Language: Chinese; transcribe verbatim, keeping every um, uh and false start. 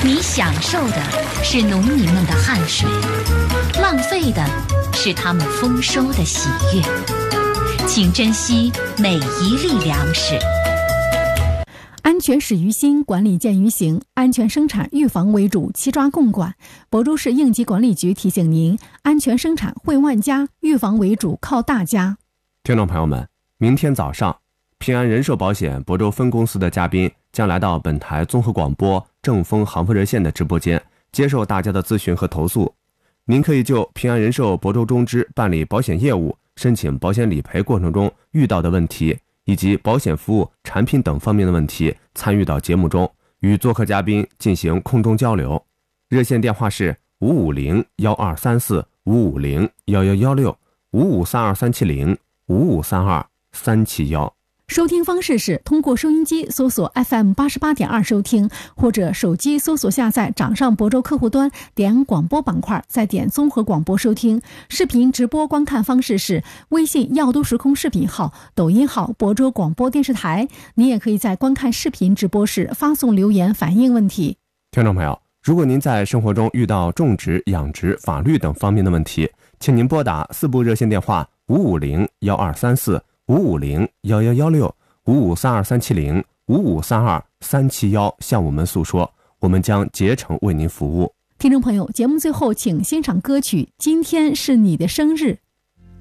你享受的是农民们的汗水，浪费的是他们丰收的喜悦。请珍惜每一粒粮食。 安全始于心，管理见于行，安全生产预防为主，齐抓共管。亳州市应急管理局提醒您，安全生产惠万家，预防为主靠大家。 听众朋友们，明天早上平安人寿保险亳州分公司的嘉宾将来到本台综合广播正风航风热线的直播间，接受大家的咨询和投诉。您可以就平安人寿亳州中支办理保险业务、申请保险理赔过程中遇到的问题，以及保险服务产品等方面的问题参与到节目中，与做客嘉宾进行空中交流。热线电话是五五零幺二三四五五零幺幺幺六五五三二三七零五五三二三七幺。 收听方式是通过收音机搜索 F M 八十八点二 收听，或者手机搜索下载掌上亳州客户端，点广播板块，再点综合广播收听。视频直播观看方式是微信耀都时空视频号、抖音号亳州广播电视台。您也可以在观看视频直播时发送留言反映问题。 听众朋友，如果您在生活中遇到种植、养殖、法律等方面的问题，请您拨打四部热线电话五五零幺二三四五五零幺幺幺六五五三二三七零五五三二三七幺向我们诉说，我们将竭诚为您服务。 听众朋友，节目最后请欣赏歌曲《今天是你的生日》。